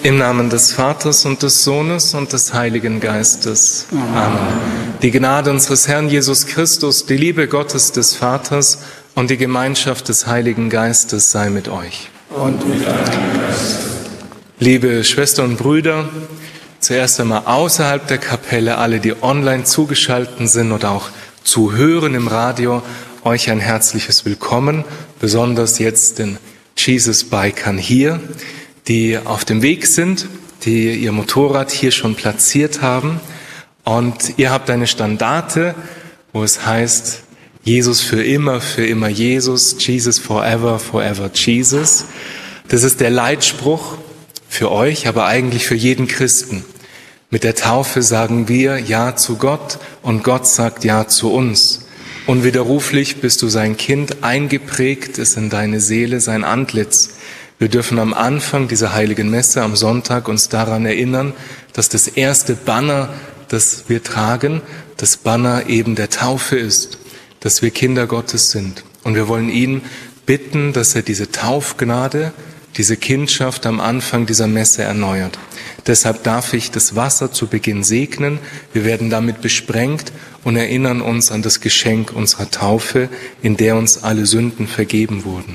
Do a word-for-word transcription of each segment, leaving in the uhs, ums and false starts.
Im Namen des Vaters und des Sohnes und des Heiligen Geistes. Amen. Die Gnade unseres Herrn Jesus Christus, die Liebe Gottes des Vaters und die Gemeinschaft des Heiligen Geistes sei mit euch. Und mit deinem Geist. Liebe Schwestern und Brüder, zuerst einmal außerhalb der Kapelle, alle, die online zugeschaltet sind oder auch zuhören im Radio, euch ein herzliches Willkommen, besonders jetzt den Jesus-Bikern hier, die auf dem Weg sind, die ihr Motorrad hier schon platziert haben. Und ihr habt eine Standarte, wo es heißt, Jesus für immer, für immer Jesus, Jesus forever, forever Jesus. Das ist der Leitspruch für euch, aber eigentlich für jeden Christen. Mit der Taufe sagen wir Ja zu Gott und Gott sagt Ja zu uns. Unwiderruflich bist du sein Kind, eingeprägt ist in deine Seele sein Antlitz. Wir dürfen am Anfang dieser heiligen Messe am Sonntag uns daran erinnern, dass das erste Banner, das wir tragen, das Banner eben der Taufe ist, dass wir Kinder Gottes sind. Und wir wollen ihn bitten, dass er diese Taufgnade, diese Kindschaft am Anfang dieser Messe erneuert. Deshalb darf ich das Wasser zu Beginn segnen. Wir werden damit besprengt und erinnern uns an das Geschenk unserer Taufe, in der uns alle Sünden vergeben wurden.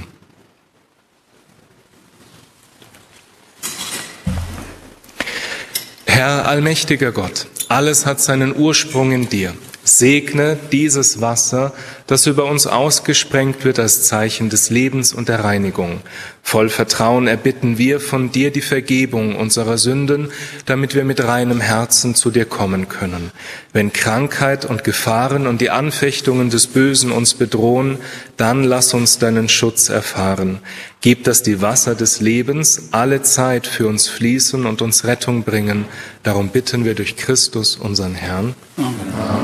Herr allmächtiger Gott, alles hat seinen Ursprung in dir. Segne dieses Wasser, das über uns ausgesprengt wird als Zeichen des Lebens und der Reinigung. Voll Vertrauen erbitten wir von dir die Vergebung unserer Sünden, damit wir mit reinem Herzen zu dir kommen können. Wenn Krankheit und Gefahren und die Anfechtungen des Bösen uns bedrohen, dann lass uns deinen Schutz erfahren. Gib, dass die Wasser des Lebens alle Zeit für uns fließen und uns Rettung bringen. Darum bitten wir durch Christus, unseren Herrn. Amen.